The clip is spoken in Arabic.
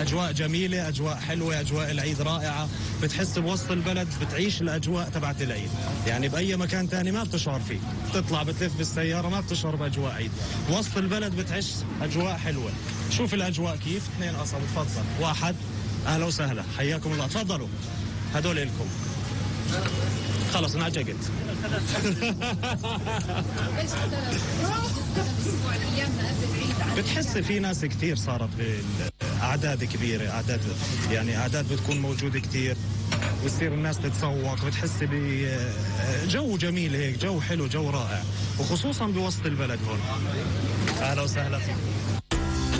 اجواء جميله، اجواء حلوه، اجواء العيد رائعه. بتحس بوسط البلد بتعيش الاجواء تبعت العيد، يعني باي مكان تاني ما بتشعر فيه. تطلع بتلف بالسياره ما بتشعر باجواء عيد. وسط البلد بتعيش اجواء حلوه. شوف الاجواء كيف. 2 قصب تفضل. 1 اهلا وسهلا، حياكم الله، تفضلوا. هدول لكم. خلص انعجقت. بتحس في ناس كثير صارت باعداد كبيره، اعداد بتكون موجوده كثير، بتصير الناس تتسوق، بتحس بجو جميل هيك، جو حلو، جو رائع، وخصوصا بوسط البلد هون. اهلا وسهلا فيكم.